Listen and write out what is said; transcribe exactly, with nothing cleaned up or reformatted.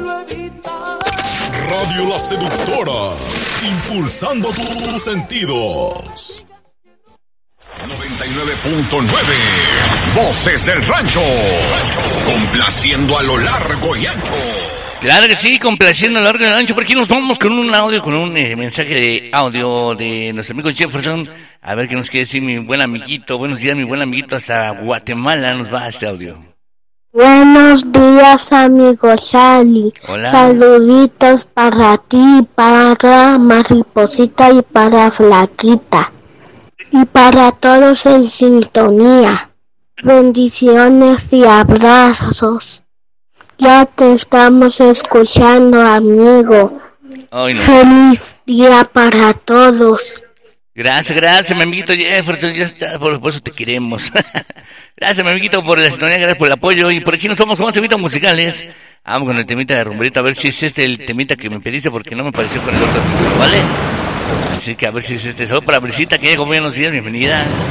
Radio La Seductora, impulsando tus sentidos. noventa y nueve punto nueve, Voces del Rancho, complaciendo a lo largo y ancho. Claro que sí, complaciendo a lo largo y ancho. Por aquí nos vamos con un audio, con un eh, mensaje de audio de nuestro amigo Jefferson. A ver qué nos quiere decir mi buen amiguito. Buenos días, mi buen amiguito, hasta Guatemala nos va este audio. Buenos días, amigo Sally. Hola. Saluditos para ti, para Mariposita y para Flaquita. Y para todos en sintonía. Bendiciones y abrazos. Ya te estamos escuchando, amigo. Ay, no. Feliz día para todos. Gracias, gracias, mi amiguito Jefferson, ya está, por, por eso te queremos. Gracias, mi amiguito, por la sintonía, gracias por el apoyo. Y por aquí nos vamos con temitas musicales. Vamos con el temita de Rumberito, a ver si es este el temita que me pediste, porque no me pareció con el otro, ¿vale? Así que a ver si es este. Solo para Brisita, que llegó, buenos días, bienvenida.